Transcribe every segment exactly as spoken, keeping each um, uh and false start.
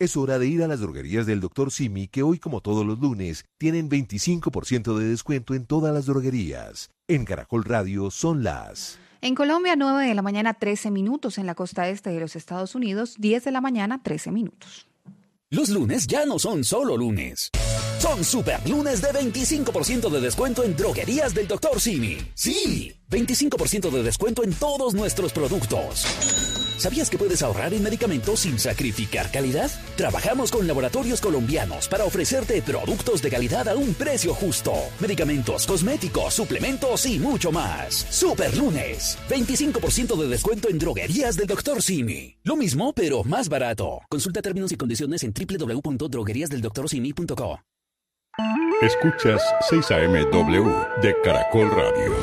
Es hora de ir a las droguerías del doctor Simi, que hoy, como todos los lunes, tienen veinticinco por ciento de descuento en todas las droguerías. En Caracol Radio son las... En Colombia, nueve de la mañana, trece minutos. En la costa este de los Estados Unidos, diez de la mañana, trece minutos. Los lunes ya no son solo lunes. Son super lunes de veinticinco por ciento de descuento en droguerías del doctor Simi. ¡Sí! veinticinco por ciento de descuento en todos nuestros productos. ¿Sabías que puedes ahorrar en medicamentos sin sacrificar calidad? Trabajamos con laboratorios colombianos para ofrecerte productos de calidad a un precio justo. Medicamentos, cosméticos, suplementos y mucho más. Super lunes. veinticinco por ciento de descuento en droguerías del doctor Simi. Lo mismo, pero más barato. Consulta términos y condiciones en doble u doble u doble u punto droguerías del doctor simi punto co. Escuchas seis A M W de Caracol Radio.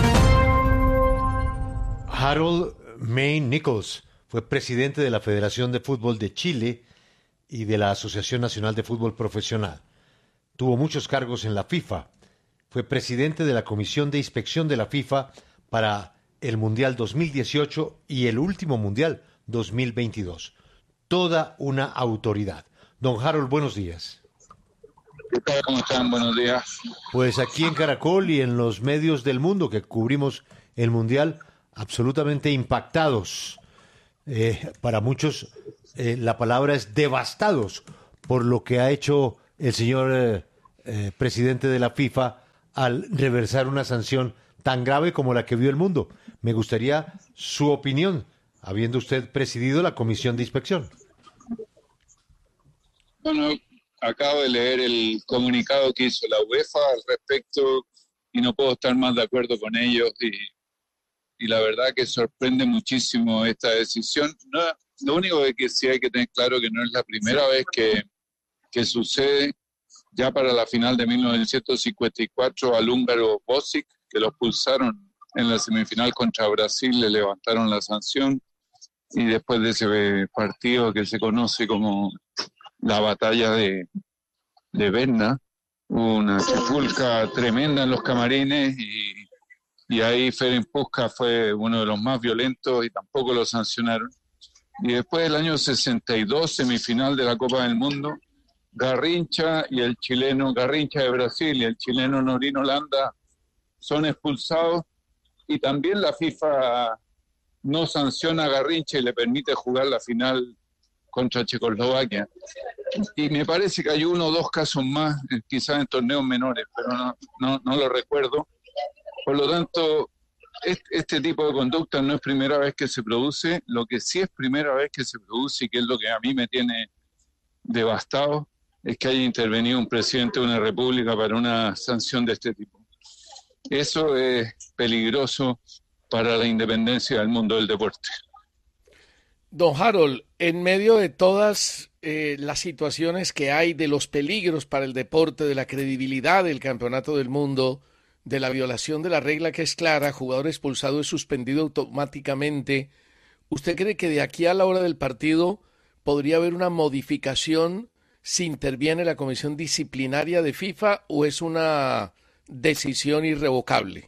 Harold May Nichols fue presidente de la Federación de Fútbol de Chile y de la Asociación Nacional de Fútbol Profesional. Tuvo muchos cargos en la FIFA. Fue presidente de la Comisión de Inspección de la FIFA para el Mundial dos mil dieciocho y el último Mundial dos mil veintidós. Toda una autoridad. Don Harold, buenos días. ¿Qué tal? ¿Cómo están? Buenos días. Pues aquí en Caracol y en los medios del mundo que cubrimos el Mundial, absolutamente impactados. Eh, para muchos eh, la palabra es devastados por lo que ha hecho el señor eh, eh, presidente de la FIFA al reversar una sanción tan grave como la que vio el mundo. Me gustaría su opinión, habiendo usted presidido la comisión de inspección. Bueno, acabo de leer el comunicado que hizo la UEFA al respecto y no puedo estar más de acuerdo con ellos y Y la verdad que sorprende muchísimo esta decisión. No, lo único que sí hay que tener claro que no es la primera vez que, que sucede. Ya para la final de mil novecientos cincuenta y cuatro al húngaro Bosic, que lo expulsaron en la semifinal contra Brasil, le levantaron la sanción. Y después de ese partido que se conoce como la batalla de, de Berna, hubo una trifulca tremenda en los camarines y Y ahí Ferenc Puskás fue uno de los más violentos y tampoco lo sancionaron. Y después del año sesenta y dos, semifinal de la Copa del Mundo, Garrincha y el chileno, Garrincha de Brasil y el chileno Norino Landa son expulsados. Y también la FIFA no sanciona a Garrincha y le permite jugar la final contra Checoslovaquia. Y me parece que hay uno o dos casos más, quizás en torneos menores, pero no, no, no lo recuerdo. Por lo tanto, este, este tipo de conducta no es primera vez que se produce. Lo que sí es primera vez que se produce y que es lo que a mí me tiene devastado es que haya intervenido un presidente de una república para una sanción de este tipo. Eso es peligroso para la independencia del mundo del deporte. Don Harold, en medio de todas eh, las situaciones que hay, de los peligros para el deporte, de la credibilidad del campeonato del mundo, de la violación de la regla que es clara, jugador expulsado es suspendido automáticamente, ¿usted cree que de aquí a la hora del partido podría haber una modificación si interviene la comisión disciplinaria de FIFA o es una decisión irrevocable?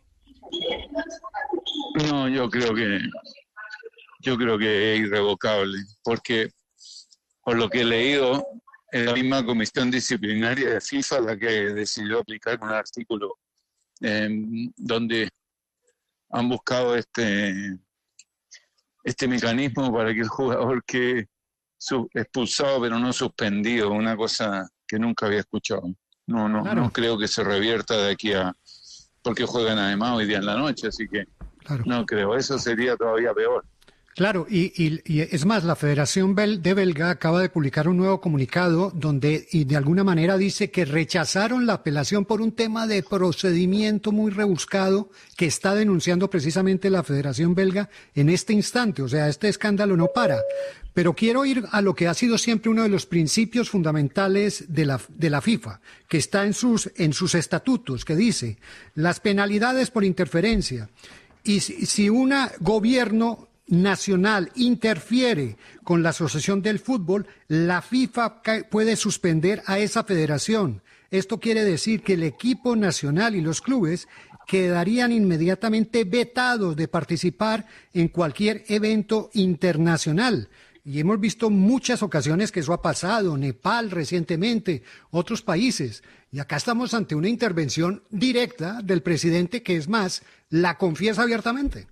No, yo creo que yo creo que es irrevocable, porque por lo que he leído, es la misma comisión disciplinaria de FIFA la que decidió aplicar un artículo Eh, donde han buscado este este mecanismo para que el jugador quede expulsado pero no suspendido, una cosa que nunca había escuchado. No, no, claro. No creo que se revierta de aquí a... porque juegan además hoy día en la noche, así que claro. No creo, eso sería todavía peor. Claro, y, y, y es más, la Federación Bel de Belga acaba de publicar un nuevo comunicado donde y de alguna manera dice que rechazaron la apelación por un tema de procedimiento muy rebuscado que está denunciando precisamente la Federación Belga en este instante. O sea, este escándalo no para. Pero quiero ir a lo que ha sido siempre uno de los principios fundamentales de la, de la FIFA, que está en sus, en sus estatutos, que dice las penalidades por interferencia. Y si, si un gobierno nacional interfiere con la Asociación del Fútbol, la FIFA puede suspender a esa federación. Esto quiere decir que el equipo nacional y los clubes quedarían inmediatamente vetados de participar en cualquier evento internacional. Y hemos visto muchas ocasiones que eso ha pasado, Nepal recientemente, otros países. Y acá estamos ante una intervención directa del presidente que, es más, la confiesa abiertamente.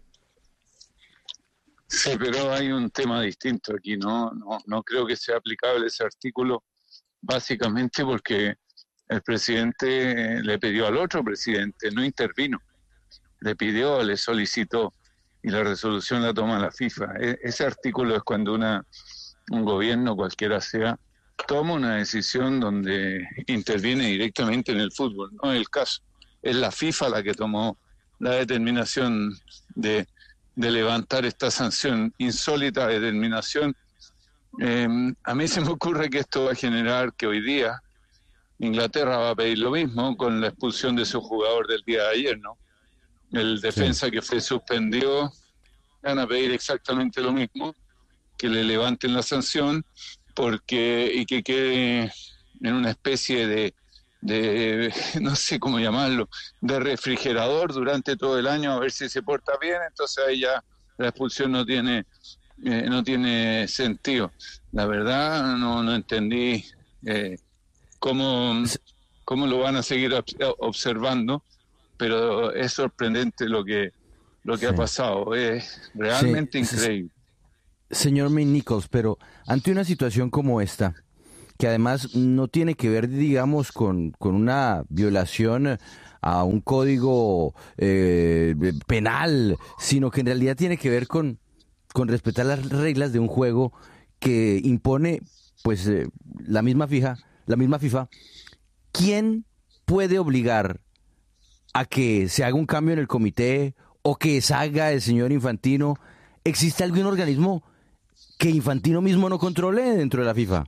Sí, pero hay un tema distinto aquí, ¿no? No, no creo que sea aplicable ese artículo, básicamente porque el presidente le pidió al otro presidente, no intervino, le pidió, le solicitó, y la resolución la toma la FIFA. E- ese artículo es cuando una un gobierno, cualquiera sea, toma una decisión donde interviene directamente en el fútbol. No es el caso. Es la FIFA la que tomó la determinación de, de levantar esta sanción, insólita determinación. Eh, a mí se me ocurre que esto va a generar que hoy día Inglaterra va a pedir lo mismo con la expulsión de su jugador del día de ayer, ¿no? El defensa sí. que fue suspendido, van a pedir exactamente lo mismo, que le levanten la sanción porque y que quede en una especie de, de, no sé cómo llamarlo, de refrigerador durante todo el año a ver si se porta bien, entonces ahí ya la expulsión no tiene eh, no tiene sentido. La verdad no, no entendí eh, cómo, cómo lo van a seguir observando, pero es sorprendente lo que lo que sí. ha pasado, es realmente sí. increíble. Señor Nichols, pero ante una situación como esta, que además no tiene que ver, digamos, con, con una violación a un código eh, penal, sino que en realidad tiene que ver con, con respetar las reglas de un juego que impone, pues, eh, la misma FIFA, la misma FIFA. ¿Quién puede obligar a que se haga un cambio en el comité o que salga el señor Infantino? ¿Existe algún organismo que Infantino mismo no controle dentro de la FIFA?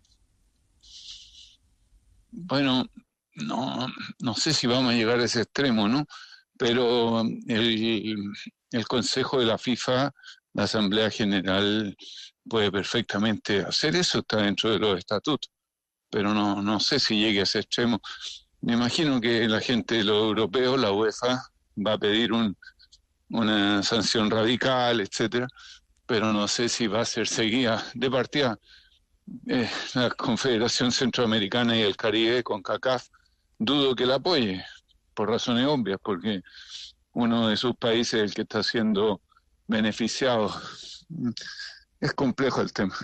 Bueno, no, no sé si vamos a llegar a ese extremo, ¿no? Pero el, el Consejo de la FIFA, la Asamblea General, puede perfectamente hacer eso, está dentro de los estatutos, pero no, no sé si llegue a ese extremo. Me imagino que la gente de los europeos, la UEFA, va a pedir un, una sanción radical, etcétera, pero no sé si va a ser seguida de partida. Eh, la Confederación Centroamericana y el Caribe, CONCACAF, dudo que la apoye, por razones obvias, porque uno de sus países es el que está siendo beneficiado. Es complejo el tema.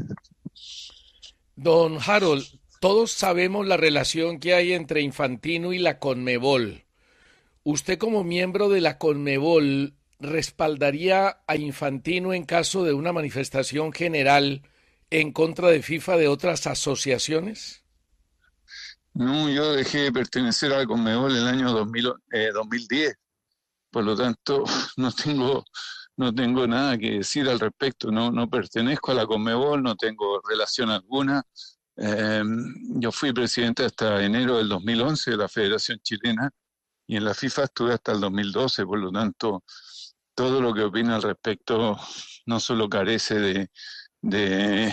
Don Harold, todos sabemos la relación que hay entre Infantino y la Conmebol. Usted, como miembro de la Conmebol, ¿respaldaría a Infantino en caso de una manifestación general en contra de FIFA de otras asociaciones? No, yo dejé de pertenecer a la Conmebol en el año dos mil, eh, dos mil diez, por lo tanto no tengo no tengo nada que decir al respecto, no, no pertenezco a la Conmebol, no tengo relación alguna. Eh, yo fui presidente hasta enero del dos mil once de la Federación Chilena y en la FIFA estuve hasta el dos mil doce, por lo tanto todo lo que opino al respecto no solo carece de, de,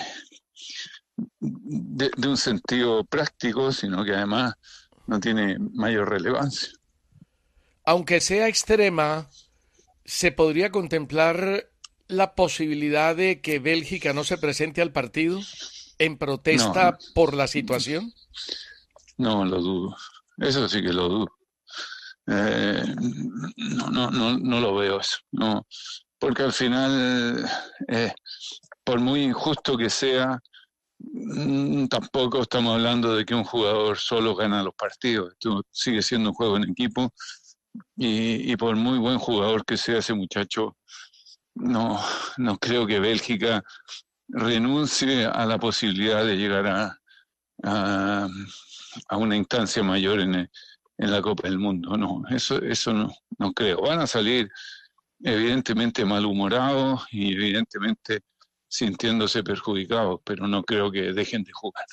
de, de un sentido práctico, sino que además no tiene mayor relevancia. Aunque sea extrema, ¿se podría contemplar la posibilidad de que Bélgica no se presente al partido en protesta no, por la situación? No, lo dudo. Eso sí que lo dudo. Eh, no, no, no, no lo veo eso, no, porque al final, eh, por muy injusto que sea, mm, tampoco estamos hablando de que un jugador solo gana los partidos. Esto sigue siendo un juego en equipo y, y por muy buen jugador que sea ese muchacho, no, no creo que Bélgica renuncie a la posibilidad de llegar a, a, a una instancia mayor en el en la Copa del Mundo. No, eso eso no, no creo. Van a salir evidentemente malhumorados y evidentemente sintiéndose perjudicados, pero no creo que dejen de jugar.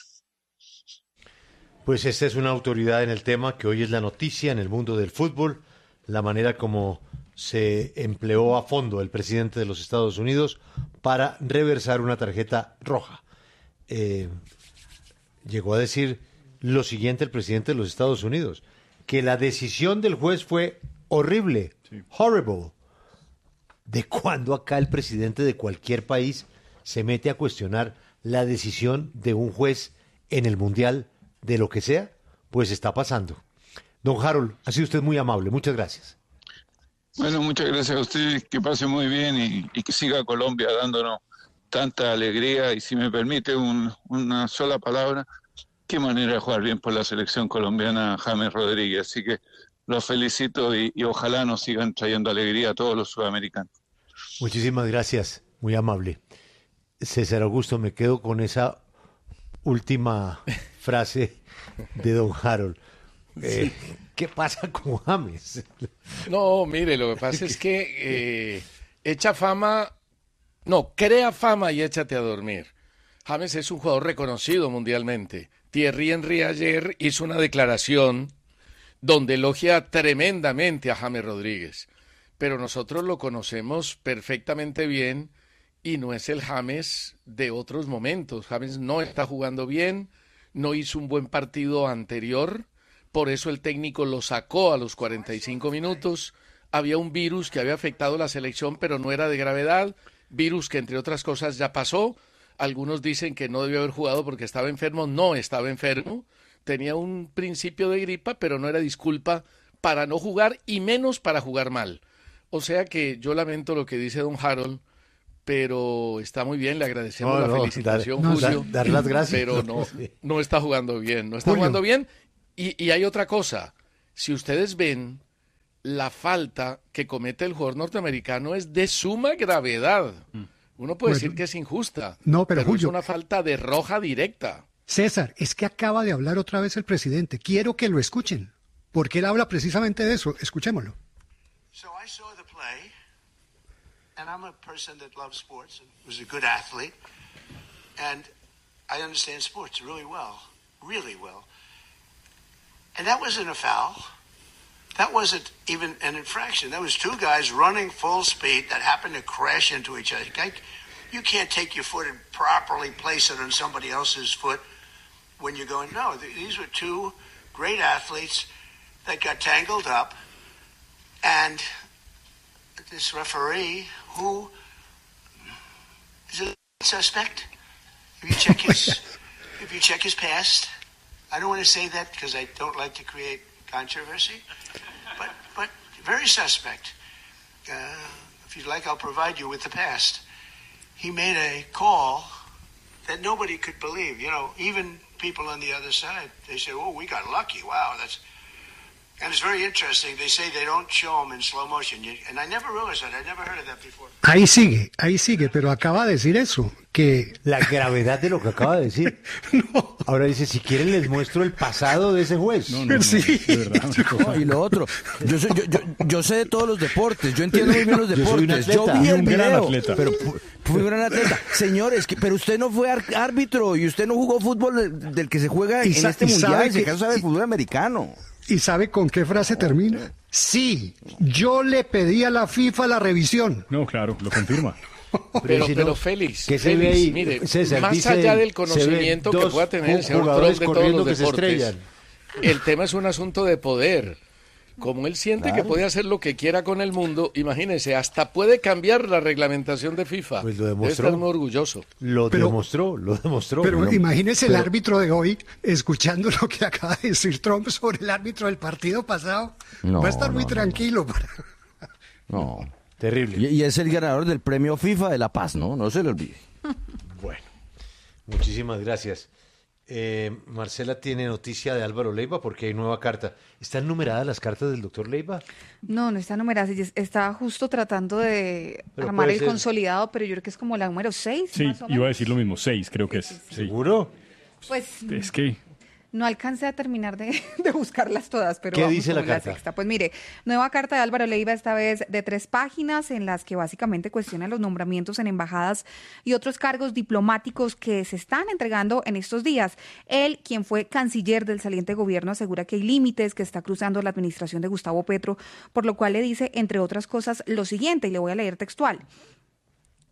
Pues esta es una autoridad en el tema que hoy es la noticia en el mundo del fútbol, la manera como se empleó a fondo el presidente de los Estados Unidos para reversar una tarjeta roja. Eh, llegó a decir lo siguiente el presidente de los Estados Unidos: que la decisión del juez fue horrible, sí. horrible. ¿De cuándo acá el presidente de cualquier país se mete a cuestionar la decisión de un juez en el Mundial de lo que sea, pues está pasando. Don Harold, ha sido usted muy amable. Muchas gracias. Bueno, muchas gracias a usted, que pase muy bien y, y que siga Colombia dándonos tanta alegría. Y si me permite un, una sola palabra, qué manera de jugar bien por la selección colombiana James Rodríguez. Así que los felicito y, y ojalá nos sigan trayendo alegría a todos los sudamericanos. Muchísimas gracias, muy amable. César Augusto, me quedo con esa última frase de don Harold. Eh, sí. ¿Qué pasa con James? No, mire, lo que pasa es que eh, echa fama, no, crea fama y échate a dormir. James es un jugador reconocido mundialmente. Thierry Henry ayer hizo una declaración donde elogia tremendamente a James Rodríguez, pero nosotros lo conocemos perfectamente bien y no es el James de otros momentos. James no está jugando bien, no hizo un buen partido anterior. Por eso el técnico lo sacó a los cuarenta y cinco minutos. Había un virus que había afectado la selección, pero no era de gravedad. Virus que, entre otras cosas, ya pasó. Algunos dicen que no debió haber jugado porque estaba enfermo. No estaba enfermo. Tenía un principio de gripa, pero no era disculpa para no jugar y menos para jugar mal. O sea que yo lamento lo que dice don Harold, pero está muy bien. Le agradecemos no, la no, felicitación, dar, Julio. Dar, dar las gracias. Pero no, no está jugando bien. No está Julio. jugando bien. Y, y hay otra cosa, si ustedes ven, la falta que comete el jugador norteamericano es de suma gravedad. Uno puede Bueno, decir que es injusta, no, pero, pero Julio, es una falta de roja directa. César, es que acaba de hablar otra vez el presidente. Quiero que lo escuchen, porque él habla precisamente de eso. Escuchémoslo. So I saw the play, and I'm a person that loves sports and was a good athlete, and I understand sports really well, really well. And that wasn't a foul. That wasn't even an infraction. That was two guys running full speed that happened to crash into each other. You can't take your foot and properly place it on somebody else's foot when you're going, no, these were two great athletes that got tangled up. And this referee, who is a suspect, if you check his, if you check his past, I don't want to say that because I don't like to create controversy, but but very suspect. Uh, if you'd like, I'll provide you with the past. He made a call that nobody could believe. You know, even people on the other side, they say, "Oh, we got lucky. Wow, that's." And it's very interesting. They say they don't show them in slow motion, and I never realized that. I never heard of that before. Ahí sigue, ahí sigue, pero acaba de decir eso, que... La gravedad de lo que acaba de decir. No. Ahora dice, si quieren les muestro el pasado de ese juez. No, no, no, sí. De verdad, no, y lo otro, yo, soy, yo, yo, yo sé de todos los deportes, yo entiendo muy bien los deportes. Yo, yo vi el un video, gran atleta. pero fui un gran atleta. Señores, que, pero usted no fue árbitro y usted no jugó fútbol del, del que se juega y en sa- este y mundial, sabe en ese que- caso sabe de fútbol americano. ¿Y sabe con qué frase termina? Sí, yo le pedí a la FIFA la revisión. No, claro, lo confirma. Pero, si pero no, Félix, ¿qué se ve Félix, ahí? mire, César, más dice allá él, del se conocimiento ven que dos pueda tener el señor jugadores Trump de todos corriendo los que se deportes, estrellan. el tema es un asunto de poder. Como él siente Claro. que puede hacer lo que quiera con el mundo, imagínese, hasta puede cambiar la reglamentación de FIFA. Pues lo Debe demostró. estar muy orgulloso. Lo Pero- demostró, lo demostró. Pero No, imagínese el pero- árbitro de hoy escuchando lo que acaba de decir Trump sobre el árbitro del partido pasado. No, Va a estar muy no, no, tranquilo. para- No. Terrible. Y, y es el ganador del premio FIFA de la paz, ¿no? No se le olvide. Bueno, muchísimas gracias. Eh, Marcela tiene noticia de Álvaro Leiva porque hay nueva carta. ¿Están numeradas las cartas del doctor Leiva? No, no está numerada. Ella Estaba justo tratando de Pero armar puede el ser. consolidado, pero yo creo que es como la número seis. Sí, más o iba a menos. decir lo mismo, seis creo que es. Sí. ¿Seguro? Pues Es que no alcancé a terminar de, de buscarlas todas, pero ¿Qué vamos dice la con carta? sexta. Pues mire, nueva carta de Álvaro Leiva, esta vez de tres páginas, en las que básicamente cuestiona los nombramientos en embajadas y otros cargos diplomáticos que se están entregando en estos días. Él, quien fue canciller del saliente gobierno, asegura que hay límites que está cruzando la administración de Gustavo Petro, por lo cual le dice, entre otras cosas, lo siguiente, y le voy a leer textual.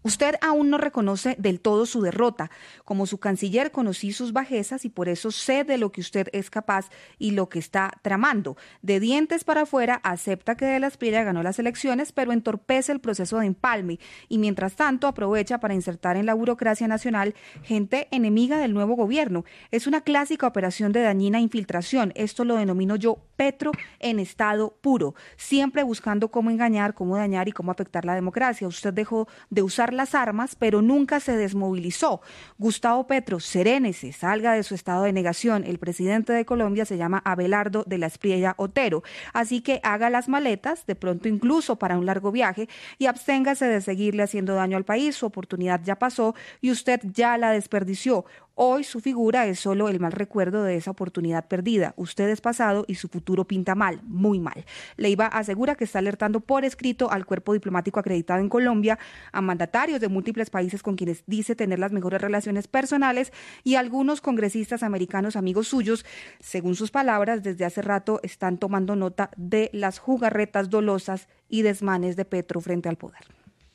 Usted aún no reconoce del todo su derrota. Como su canciller conocí sus bajezas y por eso sé de lo que usted es capaz y lo que está tramando. De dientes para afuera acepta que De la Espriella ganó las elecciones, pero entorpece el proceso de empalme y mientras tanto aprovecha para insertar en la burocracia nacional gente enemiga del nuevo gobierno. Es una clásica operación de dañina infiltración. Esto lo denomino yo Petro en estado puro, siempre buscando cómo engañar, cómo dañar y cómo afectar la democracia. Usted dejó de usar las armas, pero nunca se desmovilizó. Gustavo Petro, serénese, salga de su estado de negación. El presidente de Colombia se llama Abelardo de la Espriella Otero, así que haga las maletas, de pronto incluso para un largo viaje, y absténgase de seguirle haciendo daño al país. Su oportunidad ya pasó y usted ya la desperdició. Hoy su figura es solo el mal recuerdo de esa oportunidad perdida. Usted es pasado y su futuro pinta mal, muy mal. Leiva asegura que está alertando por escrito al cuerpo diplomático acreditado en Colombia, a mandatarios de múltiples países con quienes dice tener las mejores relaciones personales y a algunos congresistas americanos amigos suyos. Según sus palabras, desde hace rato están tomando nota de las jugarretas dolosas y desmanes de Petro frente al poder.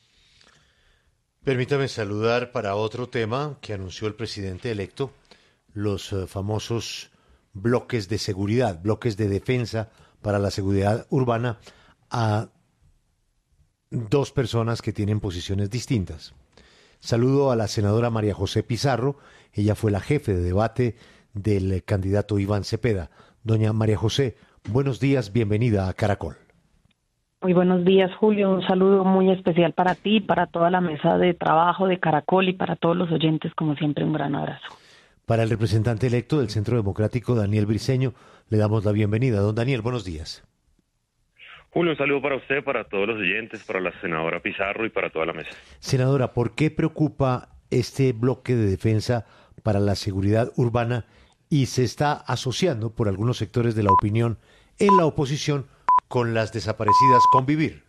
Permítame saludar para otro tema que anunció el presidente electo, los uh, famosos bloques de seguridad, bloques de defensa para la seguridad urbana a dos personas que tienen posiciones distintas. Saludo a la senadora María José Pizarro, ella fue la jefe de debate del candidato Iván Cepeda. Doña María José, buenos días, bienvenida a Caracol. Muy buenos días, Julio. Un saludo muy especial para ti, para toda la mesa de trabajo de Caracol y para todos los oyentes, como siempre, un gran abrazo. Para el representante electo del Centro Democrático, Daniel Briceño, le damos la bienvenida. Don Daniel, buenos días. Julio, un saludo para usted, para todos los oyentes, para la senadora Pizarro y para toda la mesa. Senadora, ¿por qué preocupa este bloque de defensa para la seguridad urbana y se está asociando por algunos sectores de la opinión en la oposición con las desaparecidas Convivir?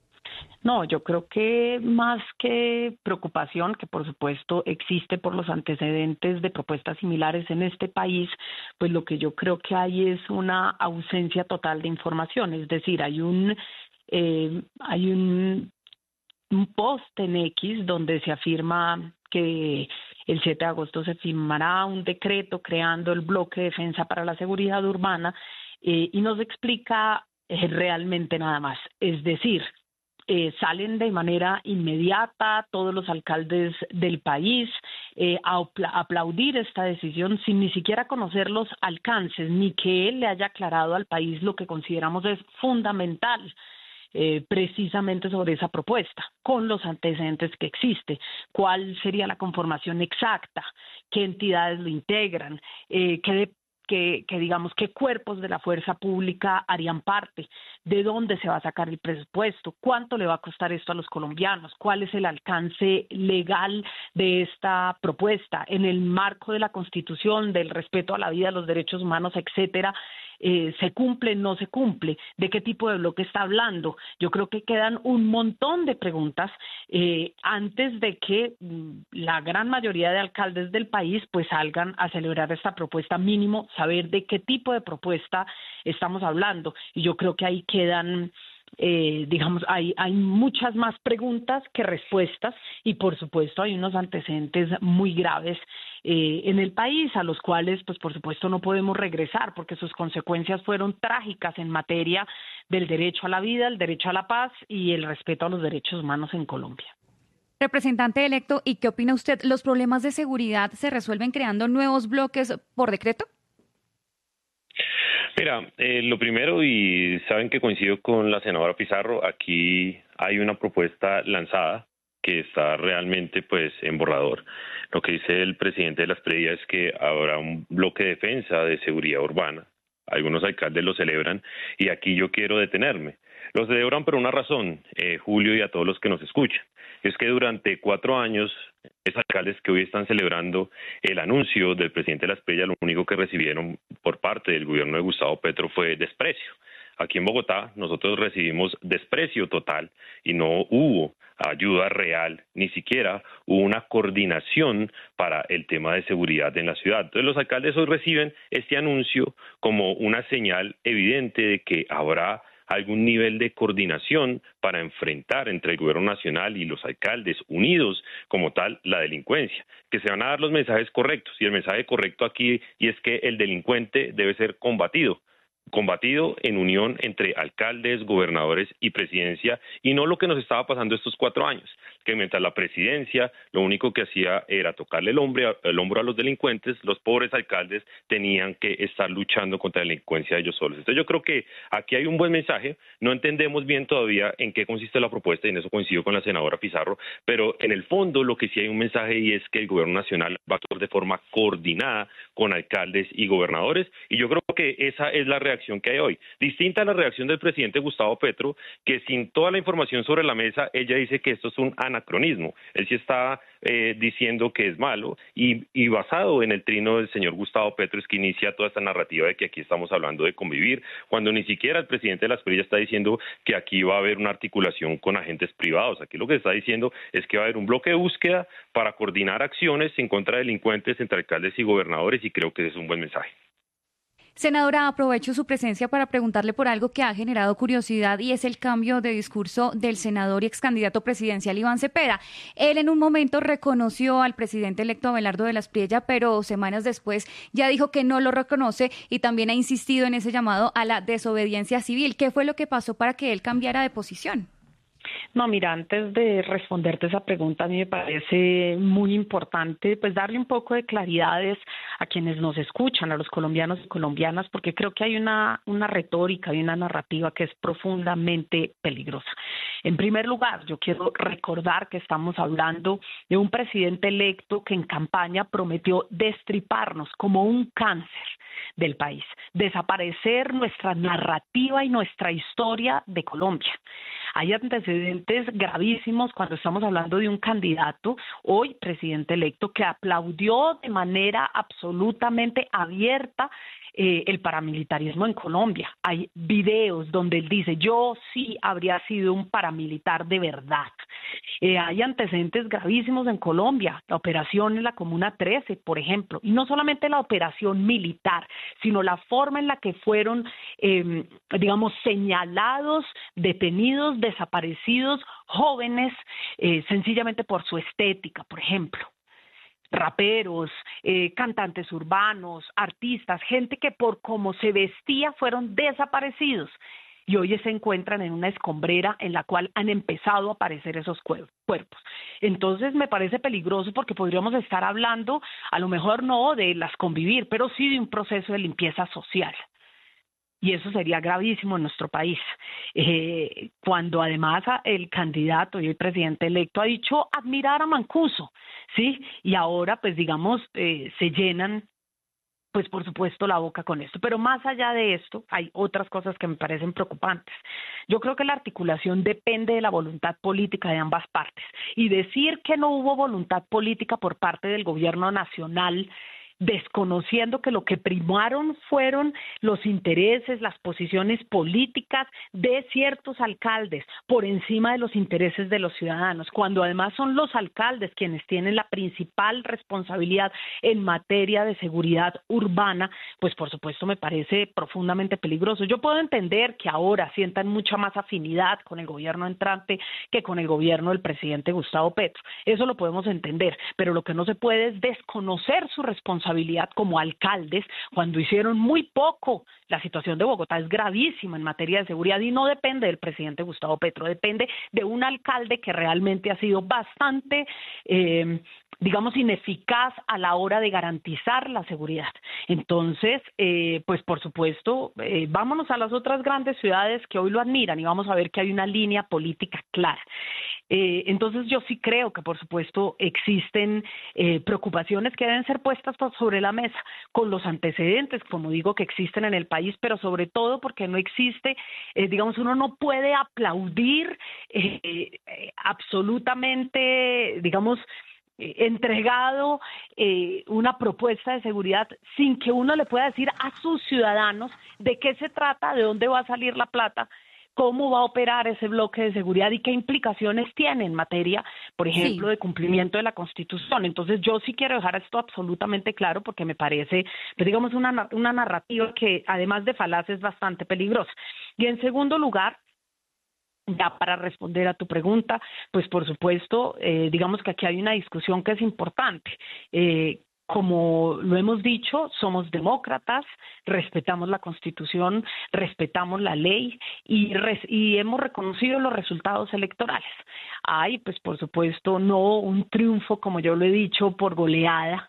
No, yo creo que más que preocupación, que por supuesto existe por los antecedentes de propuestas similares en este país, pues lo que yo creo que hay es una ausencia total de información. Es decir, hay un eh, hay un, un post en X donde se afirma que el siete de agosto se firmará un decreto creando el bloque de defensa para la seguridad urbana eh, y no se explica eh, realmente nada más. Es decir, Eh, salen de manera inmediata todos los alcaldes del país eh, a aplaudir esta decisión sin ni siquiera conocer los alcances, ni que él le haya aclarado al país lo que consideramos es fundamental eh, precisamente sobre esa propuesta, con los antecedentes que existe, cuál sería la conformación exacta, qué entidades lo integran, eh, qué de Que, que digamos qué cuerpos de la fuerza pública harían parte, de dónde se va a sacar el presupuesto, cuánto le va a costar esto a los colombianos, cuál es el alcance legal de esta propuesta en el marco de la Constitución, del respeto a la vida, a los derechos humanos, etcétera. Eh, ¿se cumple, no se cumple? ¿De qué tipo de bloque está hablando? Yo creo que quedan un montón de preguntas eh, antes de que mm, la gran mayoría de alcaldes del país pues salgan a celebrar esta propuesta, mínimo saber de qué tipo de propuesta estamos hablando. Y yo creo que ahí quedan Eh, digamos, hay, hay muchas más preguntas que respuestas y por supuesto hay unos antecedentes muy graves eh, en el país a los cuales pues por supuesto no podemos regresar porque sus consecuencias fueron trágicas en materia del derecho a la vida, el derecho a la paz y el respeto a los derechos humanos en Colombia. Representante electo, ¿y qué opina usted? ¿Los problemas de seguridad se resuelven creando nuevos bloques por decreto? Mira, eh, lo primero, y saben que coincido con la senadora Pizarro, aquí hay una propuesta lanzada que está realmente pues en borrador. Lo que dice el presidente de la Espriella es que habrá un bloque de defensa de seguridad urbana. Algunos alcaldes lo celebran y aquí yo quiero detenerme. Lo celebran por una razón, eh, Julio, y a todos los que nos escuchan. Es que durante cuatro años, esos alcaldes que hoy están celebrando el anuncio del presidente de la Espriella, lo único que recibieron por parte del gobierno de Gustavo Petro fue desprecio. Aquí en Bogotá nosotros recibimos desprecio total y no hubo ayuda real, ni siquiera hubo una coordinación para el tema de seguridad en la ciudad. Entonces los alcaldes hoy reciben este anuncio como una señal evidente de que habrá algún nivel de coordinación para enfrentar entre el gobierno nacional y los alcaldes unidos como tal la delincuencia, que se van a dar los mensajes correctos, y el mensaje correcto aquí y es que el delincuente debe ser combatido. combatido en unión entre alcaldes, gobernadores y presidencia, y no lo que nos estaba pasando estos cuatro años, que mientras la presidencia lo único que hacía era tocarle el hombro, el hombro a los delincuentes, los pobres alcaldes tenían que estar luchando contra la delincuencia ellos solos. Entonces yo creo que aquí hay un buen mensaje, no entendemos bien todavía en qué consiste la propuesta, y en eso coincido con la senadora Pizarro, pero en el fondo lo que sí hay un mensaje, y es que el gobierno nacional va a actuar de forma coordinada con alcaldes y gobernadores, y yo creo que esa es la reacción que hay hoy, distinta a la reacción del presidente Gustavo Petro, que sin toda la información sobre la mesa, ella dice que esto es un anacronismo, él sí está eh, diciendo que es malo, y, y basado en el trino del señor Gustavo Petro es que inicia toda esta narrativa de que aquí estamos hablando de convivir, cuando ni siquiera el presidente de la Esprilla está diciendo que aquí va a haber una articulación con agentes privados, aquí lo que está diciendo es que va a haber un bloque de búsqueda para coordinar acciones en contra de delincuentes entre alcaldes y gobernadores, y creo que ese es un buen mensaje. Senadora, aprovecho su presencia para preguntarle por algo que ha generado curiosidad, y es el cambio de discurso del senador y ex candidato presidencial Iván Cepeda. Él en un momento reconoció al presidente electo Abelardo de la Espriella, pero semanas después ya dijo que no lo reconoce, y también ha insistido en ese llamado a la desobediencia civil. ¿Qué fue lo que pasó para que él cambiara de posición? No, mira, antes de responderte esa pregunta, a mí me parece muy importante pues darle un poco de claridades a quienes nos escuchan, a los colombianos y colombianas, porque creo que hay una, una retórica y una narrativa que es profundamente peligrosa. En primer lugar, yo quiero recordar que estamos hablando de un presidente electo que en campaña prometió destriparnos como un cáncer del país, desaparecer nuestra narrativa y nuestra historia de Colombia. Hay antecedentes gravísimos cuando estamos hablando de un candidato, hoy presidente electo, que aplaudió de manera absolutamente abierta eh, el paramilitarismo en Colombia. Hay videos donde él dice, yo sí habría sido un paramilitar de verdad. Eh, hay antecedentes gravísimos en Colombia, la operación en la Comuna trece, por ejemplo, y no solamente la operación militar, sino la forma en la que fueron, eh, digamos, señalados, detenidos, desaparecidos, jóvenes, eh, sencillamente por su estética, por ejemplo. Raperos, eh, cantantes urbanos, artistas, gente que por cómo se vestía fueron desaparecidos, y hoy se encuentran en una escombrera en la cual han empezado a aparecer esos cuerpos. Entonces me parece peligroso, porque podríamos estar hablando, a lo mejor no de las convivir, pero sí de un proceso de limpieza social. Y eso sería gravísimo en nuestro país, eh, cuando además el candidato y el presidente electo ha dicho admirar a Mancuso, ¿sí? Y ahora, pues digamos, eh, se llenan, pues por supuesto, la boca con esto. Pero más allá de esto, hay otras cosas que me parecen preocupantes. Yo creo que la articulación depende de la voluntad política de ambas partes. Y decir que no hubo voluntad política por parte del gobierno nacional, desconociendo que lo que primaron fueron los intereses, las posiciones políticas de ciertos alcaldes por encima de los intereses de los ciudadanos, cuando además son los alcaldes quienes tienen la principal responsabilidad en materia de seguridad urbana, pues por supuesto me parece profundamente peligroso. Yo puedo entender que ahora sientan mucha más afinidad con el gobierno entrante que con el gobierno del presidente Gustavo Petro, eso lo podemos entender, pero lo que no se puede es desconocer su responsabilidad como alcaldes cuando hicieron muy poco. La situación de Bogotá es gravísima en materia de seguridad y no depende del presidente Gustavo Petro, depende de un alcalde que realmente ha sido bastante, eh, digamos, ineficaz a la hora de garantizar la seguridad. Entonces, eh, pues por supuesto, eh, vámonos a las otras grandes ciudades que hoy lo admiran y vamos a ver que hay una línea política clara. Eh, entonces yo sí creo que por supuesto existen eh, preocupaciones que deben ser puestas sobre la mesa con los antecedentes, como digo, que existen en el país, pero sobre todo porque no existe, eh, digamos, uno no puede aplaudir eh, eh, absolutamente, digamos, eh, entregado eh, una propuesta de seguridad sin que uno le pueda decir a sus ciudadanos de qué se trata, de dónde va a salir la plata, cómo va a operar ese bloque de seguridad y qué implicaciones tiene en materia, por ejemplo, sí. de cumplimiento de la Constitución. Entonces, yo sí quiero dejar esto absolutamente claro porque me parece, pues, digamos, una, una narrativa que, además de falaz, es bastante peligrosa. Y en segundo lugar, ya para responder a tu pregunta, pues por supuesto, eh, digamos que aquí hay una discusión que es importante. Eh, Como lo hemos dicho, somos demócratas, respetamos la Constitución, respetamos la ley y, res, y hemos reconocido los resultados electorales. Hay, pues por supuesto, no un triunfo, como yo lo he dicho, por goleada,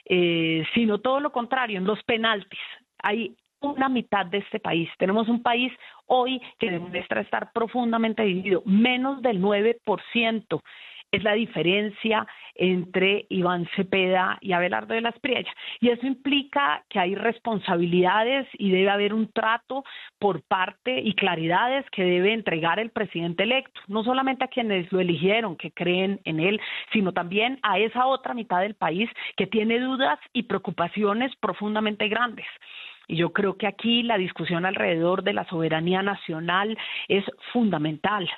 eh, sino todo lo contrario, en los penaltis. Hay una mitad de este país. Tenemos un país hoy que demuestra estar profundamente dividido, menos del nueve por ciento. Es la diferencia entre Iván Cepeda y Abelardo de la Espriella. Y eso implica que hay responsabilidades y debe haber un trato por parte y claridades que debe entregar el presidente electo, no solamente a quienes lo eligieron, que creen en él, sino también a esa otra mitad del país que tiene dudas y preocupaciones profundamente grandes. Y yo creo que aquí la discusión alrededor de la soberanía nacional es fundamental.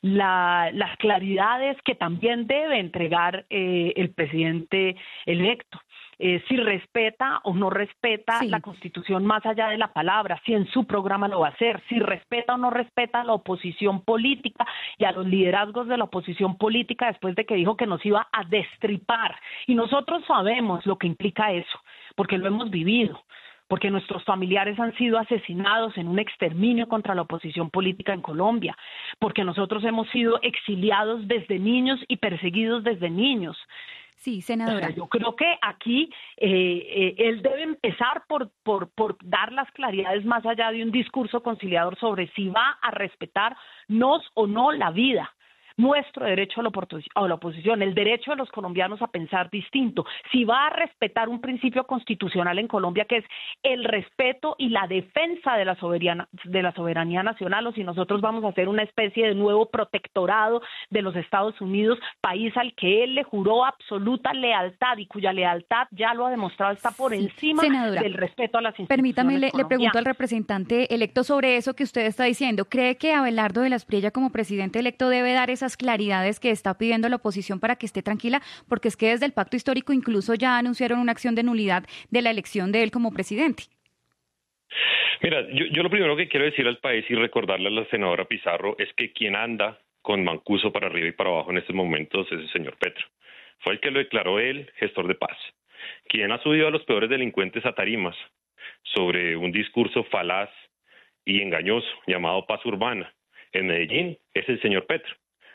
La, las claridades que también debe entregar eh, el presidente electo. Eh, si respeta o no respeta sí. la Constitución más allá de la palabra, si en su programa lo va a hacer, si respeta o no respeta a la oposición política y a los liderazgos de la oposición política después de que dijo que nos iba a destripar. Y nosotros sabemos lo que implica eso, porque lo hemos vivido. Porque nuestros familiares han sido asesinados en un exterminio contra la oposición política en Colombia, porque nosotros hemos sido exiliados desde niños y perseguidos desde niños. Sí, senadora. O sea, yo creo que aquí eh, eh, él debe empezar por, por, por dar las claridades más allá de un discurso conciliador sobre si va a respetarnos o no la vida. Nuestro derecho a la, a la oposición, el derecho de los colombianos a pensar distinto, si va a respetar un principio constitucional en Colombia que es el respeto y la defensa de la soberanía, de la soberanía nacional, o si nosotros vamos a hacer una especie de nuevo protectorado de los Estados Unidos, país al que él le juró absoluta lealtad y cuya lealtad ya lo ha demostrado está por sí. encima Senadora, del respeto a las instituciones. Permítame, le, le pregunto al representante electo sobre eso que usted está diciendo. ¿Cree que Abelardo de la Espriella como presidente electo debe dar esa claridades que está pidiendo la oposición para que esté tranquila? Porque es que desde el pacto histórico incluso ya anunciaron una acción de nulidad de la elección de él como presidente. Mira, yo, yo lo primero que quiero decir al país y recordarle a la senadora Pizarro es que quien anda con Mancuso para arriba y para abajo en estos momentos es el señor Petro. Fue el que lo declaró él, gestor de paz. Quien ha subido a los peores delincuentes a tarimas sobre un discurso falaz y engañoso llamado paz urbana en Medellín es el señor Petro.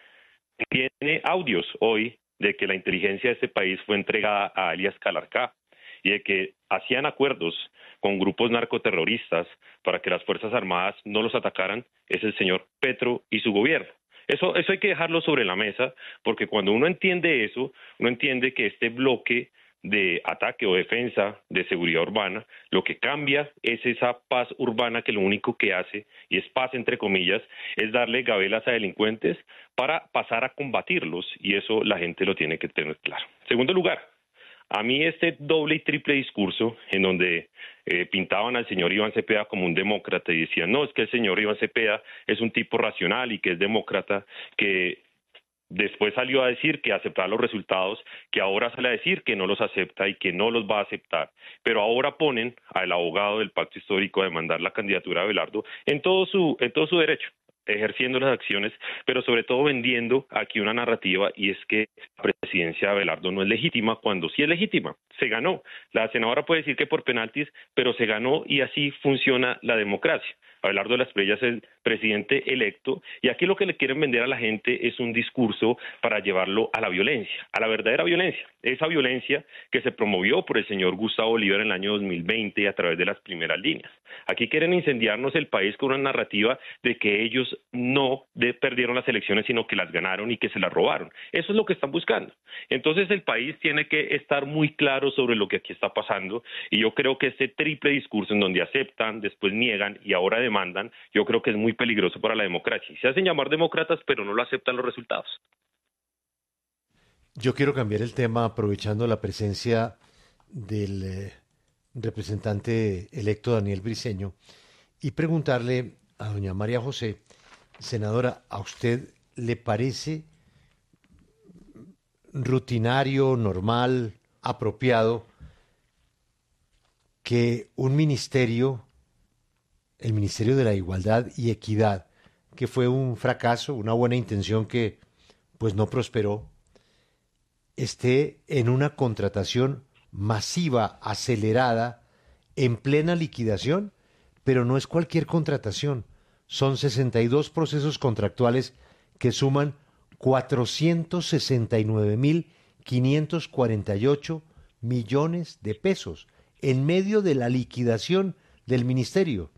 Tiene audios hoy de que la inteligencia de este país fue entregada a alias Calarcá y de que hacían acuerdos con grupos narcoterroristas para que las Fuerzas Armadas no los atacaran, es el señor Petro y su gobierno. Eso, eso hay que dejarlo sobre la mesa, porque cuando uno entiende eso, uno entiende que este bloque de ataque o defensa de seguridad urbana, lo que cambia es esa paz urbana que lo único que hace, y es paz entre comillas, es darle gabelas a delincuentes para pasar a combatirlos, y eso la gente lo tiene que tener claro. En segundo lugar, a mí este doble y triple discurso en donde eh, pintaban al señor Iván Cepeda como un demócrata y decían, no, es que el señor Iván Cepeda es un tipo racional y que es demócrata, que después salió a decir que aceptaba los resultados, que ahora sale a decir que no los acepta y que no los va a aceptar. Pero ahora ponen al abogado del pacto histórico a demandar la candidatura de Abelardo en todo su, en todo su derecho, ejerciendo las acciones, pero sobre todo vendiendo aquí una narrativa, y es que la presidencia de Abelardo no es legítima, cuando sí es legítima. Se ganó. La senadora puede decir que por penaltis, pero se ganó, y así funciona la democracia. Abelardo de la Espriella es el presidente electo, y aquí lo que le quieren vender a la gente es un discurso para llevarlo a la violencia, a la verdadera violencia, esa violencia que se promovió por el señor Gustavo Bolívar en el año dos mil veinte a través de las primeras líneas. Aquí quieren incendiarnos el país con una narrativa de que ellos no de, perdieron las elecciones, sino que las ganaron y que se las robaron. Eso es lo que están buscando. Entonces el país tiene que estar muy claro sobre lo que aquí está pasando, y yo creo que este triple discurso en donde aceptan, después niegan y ahora demandan, yo creo que es muy peligroso para la democracia. Se hacen llamar demócratas, pero no lo aceptan los resultados. Yo quiero cambiar el tema aprovechando la presencia del eh, representante electo Daniel Briceño y preguntarle a doña María José Senadora, ¿a usted le parece rutinario, normal, apropiado que un ministerio, el Ministerio de la Igualdad y Equidad, que fue un fracaso, una buena intención que pues no prosperó, esté en una contratación masiva, acelerada, en plena liquidación? Pero no es cualquier contratación, son sesenta y dos procesos contractuales que suman cuatrocientos sesenta y nueve mil quinientos cuarenta y ocho millones de pesos en medio de la liquidación del ministerio.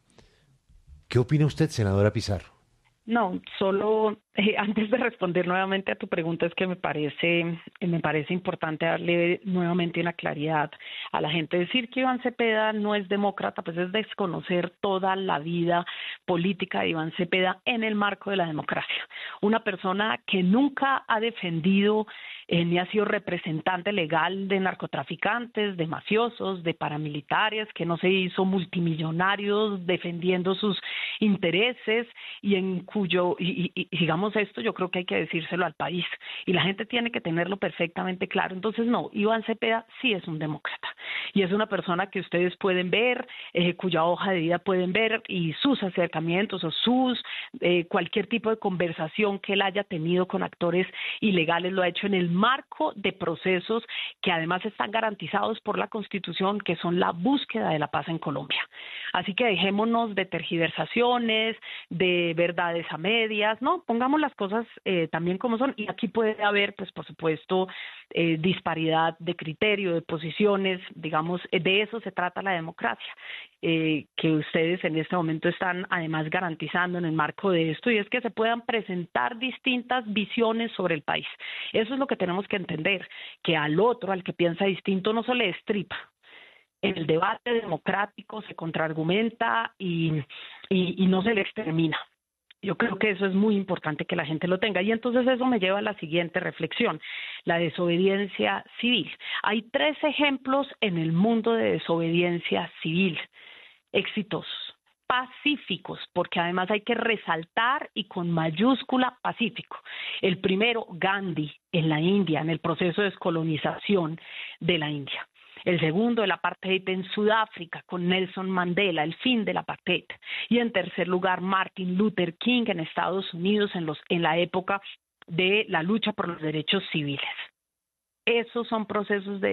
¿Qué opina usted, senadora Pizarro? No, solo eh, antes de responder nuevamente a tu pregunta, es que me parece eh, me parece importante darle nuevamente una claridad a la gente. Decir que Iván Cepeda no es demócrata, pues es desconocer toda la vida política de Iván Cepeda en el marco de la democracia. Una persona que nunca ha defendido eh, ni ha sido representante legal de narcotraficantes, de mafiosos, de paramilitares, que no se hizo multimillonario defendiendo sus intereses y en cuyo, y, y, y digamos esto, yo creo que hay que decírselo al país y la gente tiene que tenerlo perfectamente claro. Entonces, no, Iván Cepeda sí es un demócrata y es una persona que ustedes pueden ver, eh, cuya hoja de vida pueden ver y sus acercamientos o sus, eh, cualquier tipo de conversación que él haya tenido con actores ilegales lo ha hecho en el marco de procesos que además están garantizados por la Constitución, que son la búsqueda de la paz en Colombia. Así que dejémonos de tergiversaciones, de verdades a medias, ¿no? Pongamos las cosas eh, también como son, y aquí puede haber, pues por supuesto, eh, disparidad de criterio, de posiciones, digamos, de eso se trata la democracia, eh, que ustedes en este momento están además garantizando en el marco de esto, y es que se puedan presentar distintas visiones sobre el país. Eso es lo que tenemos que entender, que al otro, al que piensa distinto, no se le destripa. En el debate democrático se contraargumenta y, y, y no se le extermina. Yo creo que eso es muy importante que la gente lo tenga. Y entonces eso me lleva a la siguiente reflexión, la desobediencia civil. Hay tres ejemplos en el mundo de desobediencia civil exitosos, pacíficos, porque además hay que resaltar y con mayúscula pacífico. El primero, Gandhi, en la India, en el proceso de descolonización de la India. El segundo, el apartheid en Sudáfrica, con Nelson Mandela, el fin del apartheid. Y en tercer lugar, Martin Luther King en Estados Unidos en, los, en la época de la lucha por los derechos civiles. Esos son procesos de